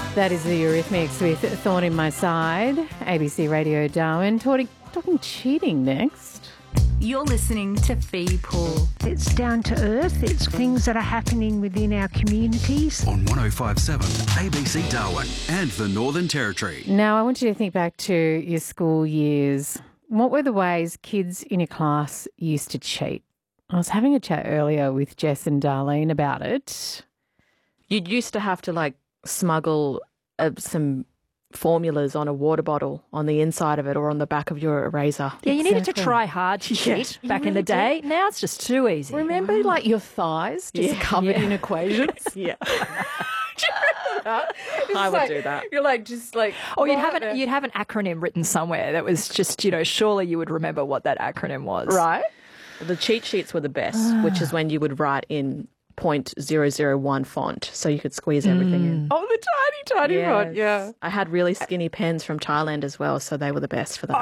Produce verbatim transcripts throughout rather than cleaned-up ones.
That is the Eurythmics with Thorn in My Side. A B C Radio Darwin. Talking, talking cheating next. You're listening to Fee Pool. It's down to earth. It's things that are happening within our communities. On one oh five point seven A B C Darwin and the Northern Territory. Now, I want you to think back to your school years. What were the ways kids in your class used to cheat? I was having a chat earlier with Jess and Darlene about it. You used to have to, like, smuggle uh, some formulas on a water bottle on the inside of it or on the back of your eraser. Yeah, you needed to Exactly. try hard to Yeah, cheat you back in really the day. Now it's just too easy. Remember, like, your thighs just Yeah. covered Yeah. in equations? Yeah. Do you remember that? It's I would like- do that. You're like, just like... Or you'd right have, there. an, you'd have an acronym written somewhere that was just, you know, surely you would remember what that acronym was. Right? The cheat sheets were the best, which is when you would write in point zero zero one font so you could squeeze everything in. Oh, the tiny, tiny Yes. one, yeah. I had really skinny pens from Thailand as well, so they were the best for that.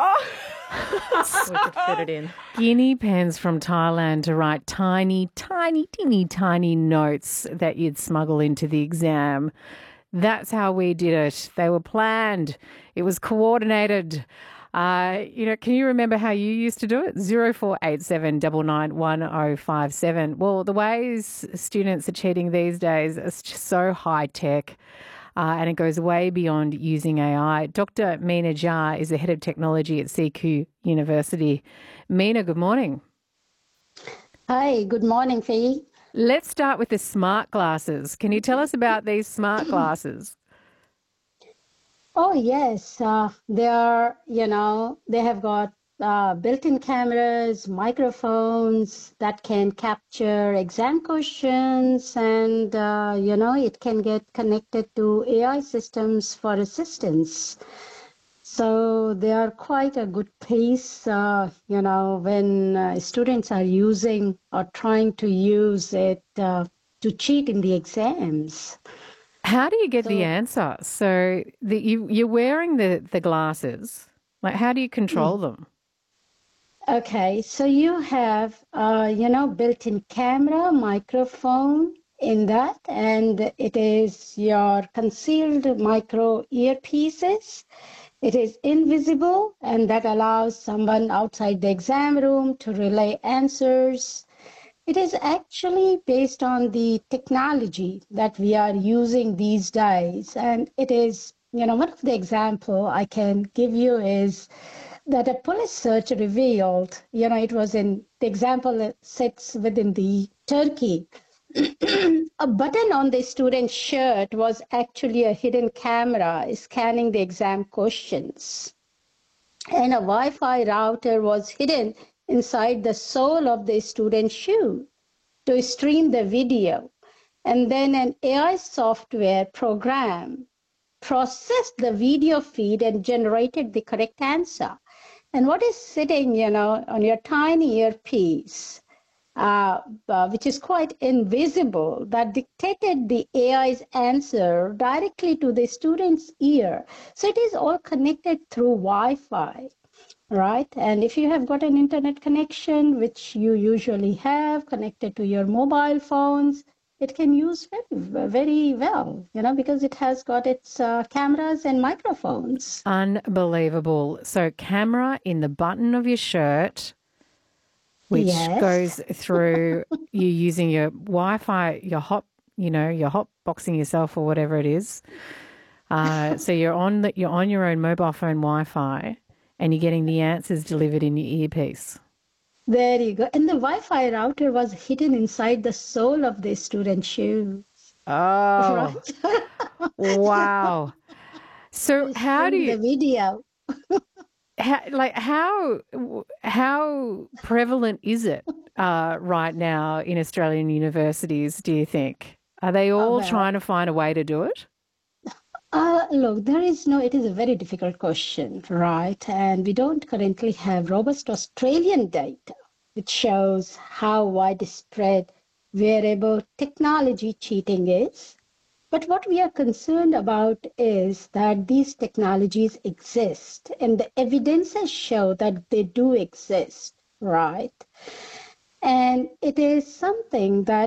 Oh. We could fit it in. Guinea pens from Thailand to write tiny, tiny, teeny, tiny notes that you'd smuggle into the exam. That's how we did it. They were planned. It was coordinated. Uh, you know, can you remember how you used to do it? zero four eight seven nine nine one oh five seven. Well, the ways students are cheating these days is just so high tech. Uh, and it goes way beyond using A I. Doctor Meena Jha is the head of technology at C Q University. Meena, good morning. Hi, good morning, Faye. Let's start with the smart glasses. Can you tell us about these smart glasses? Oh, yes, uh, they are, you know, they have got uh, built-in cameras, microphones that can capture exam questions, and, uh, you know, it can get connected to A I systems for assistance. So they are quite a good piece, uh, you know, when uh, students are using or trying to use it uh, to cheat in the exams. How do you get the answer? So the, you, you're wearing the, the glasses. Like, how do you control them? Okay, so you have, uh, you know, built-in camera, microphone in that, and it is your concealed micro earpieces. It is invisible, and that allows someone outside the exam room to relay answers. It is actually based on the technology that we are using these days. And it is, you know, one of the example I can give you is that a police search revealed, you know, it was in the example that sits within the Turkey. A button on the student's shirt was actually a hidden camera scanning the exam questions. And a Wi-Fi router was hidden inside the sole of the student's shoe to stream the video. And then an A I software program processed the video feed and generated the correct answer. And what is sitting, you know, on your tiny earpiece, uh, uh, which is quite invisible, that dictated the A I's answer directly to the student's ear. So it is all connected through Wi-Fi. Right. And if you have got an internet connection, which you usually have connected to your mobile phones, it can use very, very well, you know, because it has got its uh, cameras and microphones. Unbelievable. So camera in the button of your shirt, which Yes. goes through you using your Wi-Fi, your hot, you know, your hot boxing yourself or whatever it is. Uh, so you're on the, you're on your own mobile phone Wi-Fi. And you're getting the answers delivered in your earpiece. There you go. And the Wi-Fi router was hidden inside the sole of the student's shoe. Oh, Right? wow. So how do The you, video. how, like, how, how prevalent is it uh, right now in Australian universities, do you think? Are they all well- trying to find a way to do it? Uh, look, there is no, it is a very difficult question, right? And we don't currently have robust Australian data, which shows how widespread wearable technology cheating is. But what we are concerned about is that these technologies exist, and the evidences show that they do exist, right? And it is something that